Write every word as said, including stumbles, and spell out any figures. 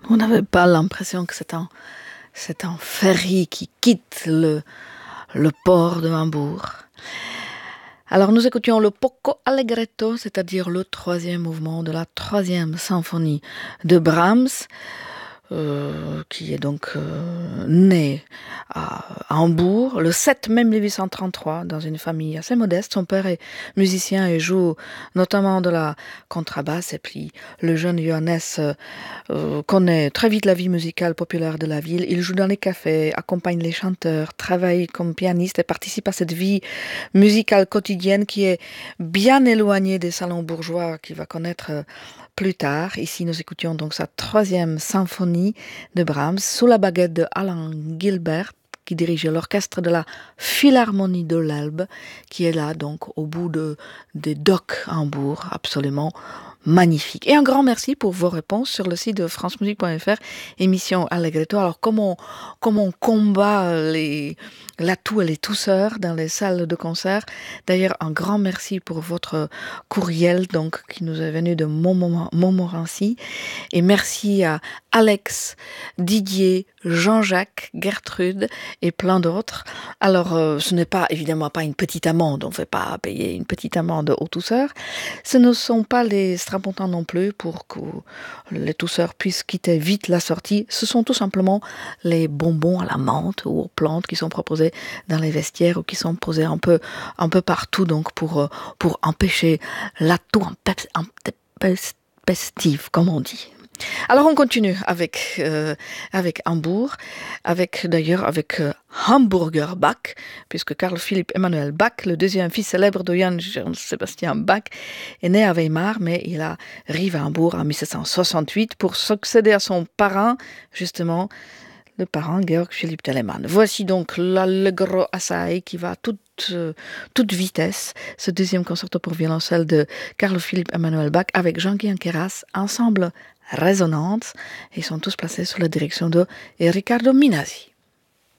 On n'avait pas l'impression que c'est un, c'est un ferry qui quitte le, le port de Hambourg. Alors nous écoutions le Poco Allegretto, c'est-à-dire le troisième mouvement de la troisième symphonie de Brahms, euh, qui est donc euh, né à Hambourg le sept mai mille huit cent trente-trois dans une famille assez modeste. Son père est musicien et joue notamment de la contrebasse, et puis le jeune Johannes euh, connaît très vite la vie musicale populaire de la ville. Il joue dans les cafés, accompagne les chanteurs, travaille comme pianiste et participe à cette vie musicale quotidienne qui est bien éloignée des salons bourgeois qu'il va connaître euh, plus tard. Ici, nous écoutions donc sa troisième symphonie de Brahms sous la baguette de Alan Gilbert, qui dirigeait l'orchestre de la Philharmonie de l'Elbe, qui est là donc au bout de, des docks à Hambourg, absolument magnifique. Et un grand merci pour vos réponses sur le site de france musique point f r, émission Allegretto. Alors, comment, comment on combat les, l'atout et les tousseurs dans les salles de concert. D'ailleurs, un grand merci pour votre courriel donc, qui nous est venu de Montmorency. Et merci à Alex, Didier, Jean-Jacques, Gertrude et plein d'autres. Alors, euh, ce n'est pas évidemment pas une petite amende, on ne fait pas payer une petite amende aux tousseurs. Ce ne sont pas les strapontins non plus pour que les tousseurs puissent quitter vite la sortie. Ce sont tout simplement les bonbons à la menthe ou aux plantes qui sont proposés dans les vestiaires ou qui sont posés un peu, un peu partout donc pour, pour empêcher l'atout intempestif, comme on dit. Alors on continue avec euh, avec Hambourg, avec d'ailleurs avec euh, Hamburger Bach, puisque Carl Philipp Emanuel Bach, le deuxième fils célèbre de Johann Sebastian Bach, est né à Weimar, mais il arrive à Hambourg en mille sept cent soixante-huit pour succéder à son parrain, justement le parrain Georg Philipp Telemann. Voici donc l'Allegro Assai qui va à toute, euh, toute vitesse, ce deuxième concerto pour violoncelle de Carl Philipp Emanuel Bach avec Jean-Guy Keras, ensemble Résonance. Ils sont tous placés sous la direction de Riccardo Minasi.